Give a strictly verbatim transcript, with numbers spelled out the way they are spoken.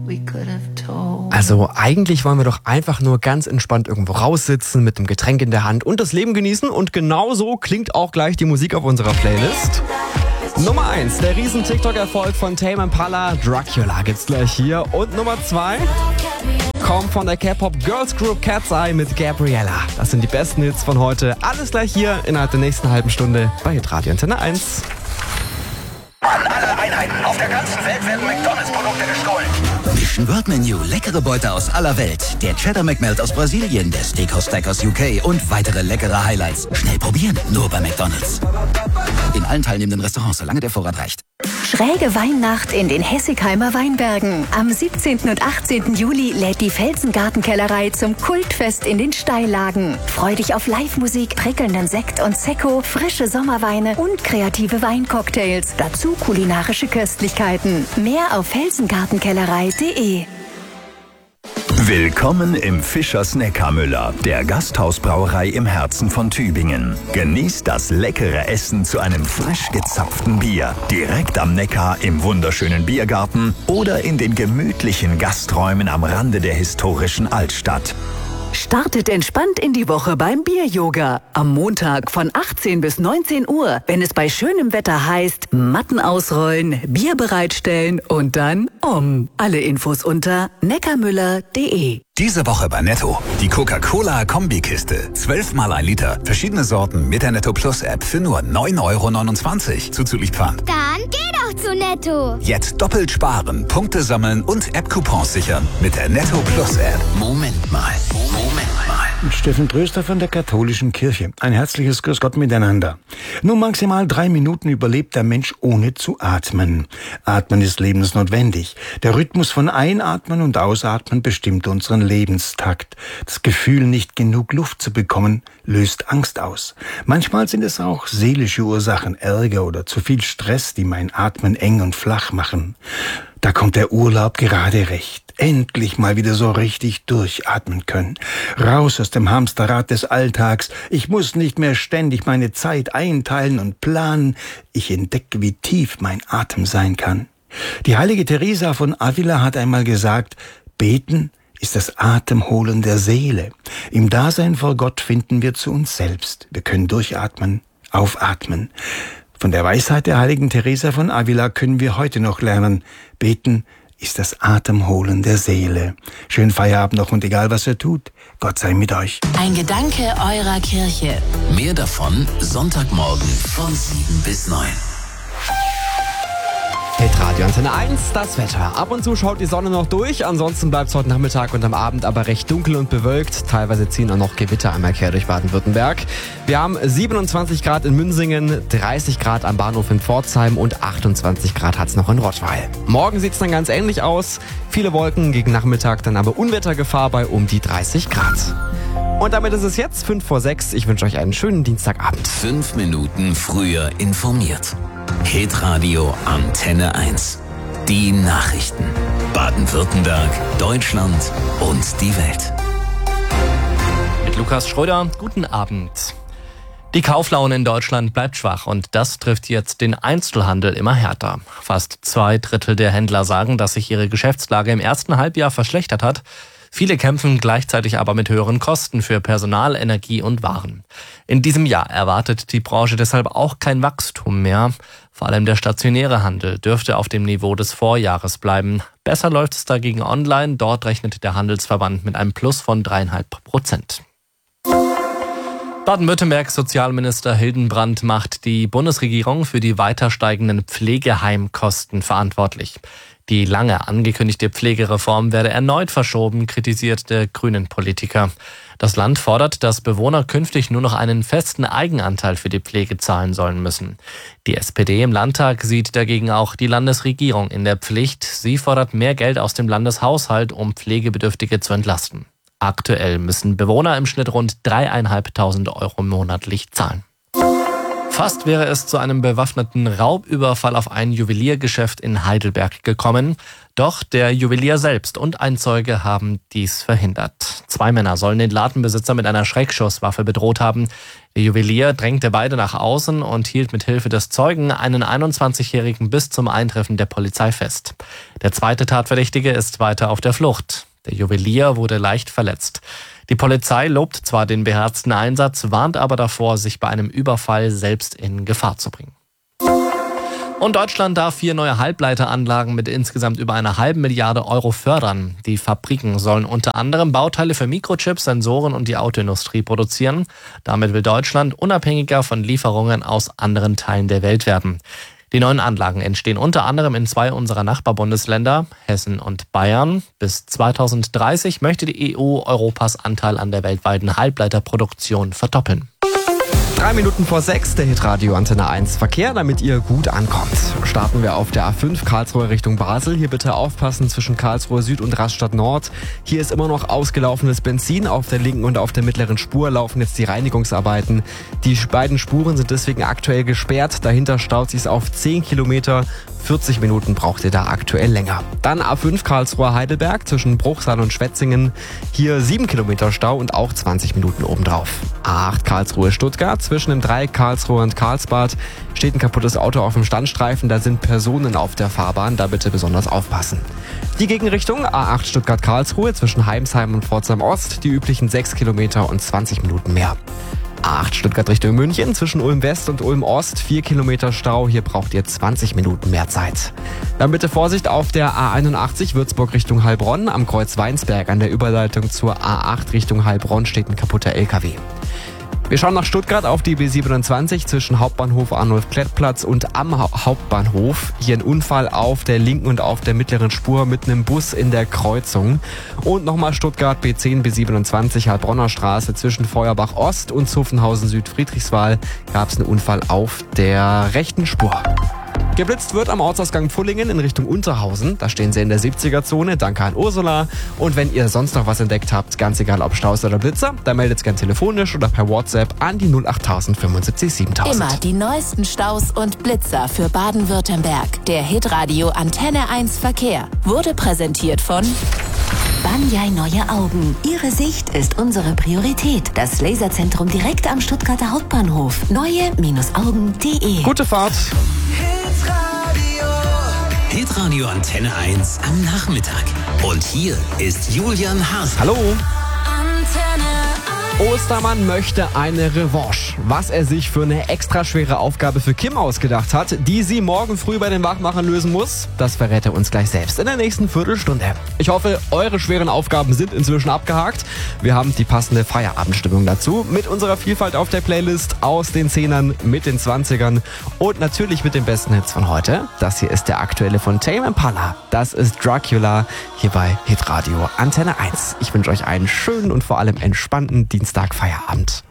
Also eigentlich wollen wir doch einfach nur ganz entspannt irgendwo raussitzen mit einem Getränk in der Hand und das Leben genießen. Und genau so klingt auch gleich die Musik auf unserer Playlist. Nummer eins, der riesen TikTok-Erfolg von Tame Impala, Dracula gibt's gleich hier. Und Nummer zwei kommt von der K-Pop-Girls Group Cat's Eye mit Gabriella. Das sind die besten Hits von heute. Alles gleich hier innerhalb der nächsten halben Stunde bei Hitradio Antenne eins. An alle Einheiten auf der ganzen Welt werden McDonalds-Produkte gestohlen. Mission World Menu, leckere Beute aus aller Welt. Der Cheddar McMelt aus Brasilien, der Steakhouse Stack aus U K und weitere leckere Highlights. Schnell probieren, nur bei McDonalds. In allen teilnehmenden Restaurants, solange der Vorrat reicht. Schräge Weihnacht in den Hessigheimer Weinbergen. Am siebzehnten und achtzehnten Juli lädt die Felsengartenkellerei zum Kultfest in den Steillagen. Freu dich auf Live-Musik, prickelnden Sekt und Sekko, frische Sommerweine und kreative Weincocktails. Dazu kulinarische Köstlichkeiten. Mehr auf felsengartenkellerei punkt de. Willkommen im Fischers Neckarmüller, der Gasthausbrauerei im Herzen von Tübingen. Genießt das leckere Essen zu einem frisch gezapften Bier. Direkt am Neckar im wunderschönen Biergarten oder in den gemütlichen Gasträumen am Rande der historischen Altstadt. Startet entspannt in die Woche beim Bier-Yoga. Am Montag von achtzehn bis neunzehn Uhr, wenn es bei schönem Wetter heißt, Matten ausrollen, Bier bereitstellen und dann um. Alle Infos unter neckarmüller punkt de. Diese Woche bei Netto. Die Coca-Cola-Kombikiste. zwölf mal ein Liter. Verschiedene Sorten mit der Netto Plus App für nur neun Euro neunundzwanzig. Zuzüglich Pfand. Dann geh doch zu Netto. Jetzt doppelt sparen, Punkte sammeln und App-Coupons sichern mit der Netto Plus App. Moment mal. Moment mal. Steffen Tröster von der Katholischen Kirche. Ein herzliches Grüß Gott miteinander. Nur maximal drei Minuten überlebt der Mensch ohne zu atmen. Atmen ist lebensnotwendig. Der Rhythmus von Einatmen und Ausatmen bestimmt unseren Lebenstakt. Das Gefühl, nicht genug Luft zu bekommen, löst Angst aus. Manchmal sind es auch seelische Ursachen, Ärger oder zu viel Stress, die mein Atmen eng und flach machen. Da kommt der Urlaub gerade recht. Endlich mal wieder so richtig durchatmen können. Raus aus dem Hamsterrad des Alltags. Ich muss nicht mehr ständig meine Zeit einteilen und planen. Ich entdecke, wie tief mein Atem sein kann. Die heilige Teresa von Avila hat einmal gesagt, beten ist das Atemholen der Seele. Im Dasein vor Gott finden wir zu uns selbst. Wir können durchatmen, aufatmen. Von der Weisheit der heiligen Teresa von Avila können wir heute noch lernen. Beten ist das Atemholen der Seele. Schönen Feierabend noch und egal was ihr tut, Gott sei mit euch. Ein Gedanke eurer Kirche. Mehr davon Sonntagmorgen von sieben bis neun. Hitradio Antenne eins, das Wetter. Ab und zu schaut die Sonne noch durch, ansonsten bleibt es heute Nachmittag und am Abend aber recht dunkel und bewölkt. Teilweise ziehen auch noch Gewitter einmal quer durch Baden-Württemberg. Wir haben siebenundzwanzig Grad in Münsingen, dreißig Grad am Bahnhof in Pforzheim und achtundzwanzig Grad hat es noch in Rottweil. Morgen sieht es dann ganz ähnlich aus. Viele Wolken, gegen Nachmittag dann aber Unwettergefahr bei um die dreißig Grad. Und damit ist es jetzt fünf vor sechs. Ich wünsche euch einen schönen Dienstagabend. Fünf Minuten früher informiert. Hitradio Antenne eins. Die Nachrichten. Baden-Württemberg, Deutschland und die Welt. Mit Lukas Schröder, guten Abend. Die Kauflaune in Deutschland bleibt schwach und das trifft jetzt den Einzelhandel immer härter. Fast zwei Drittel der Händler sagen, dass sich ihre Geschäftslage im ersten Halbjahr verschlechtert hat. Viele kämpfen gleichzeitig aber mit höheren Kosten für Personal, Energie und Waren. In diesem Jahr erwartet die Branche deshalb auch kein Wachstum mehr. Vor allem der stationäre Handel dürfte auf dem Niveau des Vorjahres bleiben. Besser läuft es dagegen online. Dort rechnet der Handelsverband mit einem Plus von dreieinhalb Prozent. Baden-Württembergs Sozialminister Hildenbrand macht die Bundesregierung für die weiter steigenden Pflegeheimkosten verantwortlich. Die lange angekündigte Pflegereform werde erneut verschoben, kritisiert der Grünen-Politiker. Das Land fordert, dass Bewohner künftig nur noch einen festen Eigenanteil für die Pflege zahlen sollen müssen. Die S P D im Landtag sieht dagegen auch die Landesregierung in der Pflicht. Sie fordert mehr Geld aus dem Landeshaushalt, um Pflegebedürftige zu entlasten. Aktuell müssen Bewohner im Schnitt rund dreieinhalbtausend Euro monatlich zahlen. Fast wäre es zu einem bewaffneten Raubüberfall auf ein Juweliergeschäft in Heidelberg gekommen. Doch der Juwelier selbst und ein Zeuge haben dies verhindert. Zwei Männer sollen den Ladenbesitzer mit einer Schreckschusswaffe bedroht haben. Der Juwelier drängte beide nach außen und hielt mit Hilfe des Zeugen einen einundzwanzigjährigen bis zum Eintreffen der Polizei fest. Der zweite Tatverdächtige ist weiter auf der Flucht. Der Juwelier wurde leicht verletzt. Die Polizei lobt zwar den beherzten Einsatz, warnt aber davor, sich bei einem Überfall selbst in Gefahr zu bringen. Und Deutschland darf vier neue Halbleiteranlagen mit insgesamt über einer halben Milliarde Euro fördern. Die Fabriken sollen unter anderem Bauteile für Mikrochips, Sensoren und die Autoindustrie produzieren. Damit will Deutschland unabhängiger von Lieferungen aus anderen Teilen der Welt werden. Die neuen Anlagen entstehen unter anderem in zwei unserer Nachbarbundesländer, Hessen und Bayern. Bis zweitausenddreißig möchte die E U Europas Anteil an der weltweiten Halbleiterproduktion verdoppeln. Drei Minuten vor sechs, der Hitradio Antenne eins Verkehr, damit ihr gut ankommt. Starten wir auf der A fünf Karlsruhe Richtung Basel. Hier bitte aufpassen zwischen Karlsruhe Süd und Rastatt Nord. Hier ist immer noch ausgelaufenes Benzin. Auf der linken und auf der mittleren Spur laufen jetzt die Reinigungsarbeiten. Die beiden Spuren sind deswegen aktuell gesperrt. Dahinter staut sich auf zehn Kilometer. vierzig Minuten braucht ihr da aktuell länger. Dann A fünf Karlsruhe Heidelberg zwischen Bruchsal und Schwetzingen. Hier sieben Kilometer Stau und auch zwanzig Minuten obendrauf. A acht Karlsruhe Stuttgart zwischen dem Dreieck Karlsruhe und Karlsbad steht ein kaputtes Auto auf dem Standstreifen. Da sind Personen auf der Fahrbahn. Da bitte besonders aufpassen. Die Gegenrichtung A acht Stuttgart Karlsruhe zwischen Heimsheim und Pforzheim Ost. Die üblichen sechs Kilometer und zwanzig Minuten mehr. A acht Stuttgart Richtung München zwischen Ulm West und Ulm Ost, vier Kilometer Stau, hier braucht ihr zwanzig Minuten mehr Zeit. Dann bitte Vorsicht auf der A einundachtzig Würzburg Richtung Heilbronn, am Kreuz Weinsberg an der Überleitung zur A acht Richtung Heilbronn steht ein kaputter L K W. Wir schauen nach Stuttgart auf die B siebenundzwanzig zwischen Hauptbahnhof Arnulf-Klettplatz und am ha- Hauptbahnhof. Hier ein Unfall auf der linken und auf der mittleren Spur mit einem Bus in der Kreuzung. Und nochmal Stuttgart B zehn B siebenundzwanzig Heilbronner Straße zwischen Feuerbach Ost und Zuffenhausen Süd-Friedrichswal gab es einen Unfall auf der rechten Spur. Geblitzt wird am Ortsausgang Pfullingen in Richtung Unterhausen. Da stehen sie in der siebziger-Zone. Danke an Ursula. Und wenn ihr sonst noch was entdeckt habt, ganz egal ob Staus oder Blitzer, dann meldet es gern telefonisch oder per WhatsApp an die null achttausend fünfundsiebzig siebentausend. Immer die neuesten Staus und Blitzer für Baden-Württemberg. Der Hitradio Antenne eins Verkehr wurde präsentiert von Banyai Neue Augen. Ihre Sicht ist unsere Priorität. Das Laserzentrum direkt am Stuttgarter Hauptbahnhof. neue Augen punkt de. Gute Fahrt. Hitradio Antenne eins am Nachmittag. Und hier ist Julian Haas. Hallo. Ostermann möchte eine Revanche. Was er sich für eine extra schwere Aufgabe für Kim ausgedacht hat, die sie morgen früh bei den Wachmachern lösen muss, das verrät er uns gleich selbst in der nächsten Viertelstunde. Ich hoffe, eure schweren Aufgaben sind inzwischen abgehakt. Wir haben die passende Feierabendstimmung dazu mit unserer Vielfalt auf der Playlist aus den Zehnern, mit den Zwanzigern und natürlich mit den besten Hits von heute. Das hier ist der aktuelle von Tame Impala. Das ist Dracula hier bei Hitradio Antenne eins. Ich wünsche euch einen schönen und vor allem entspannten Dienstag Feierabend.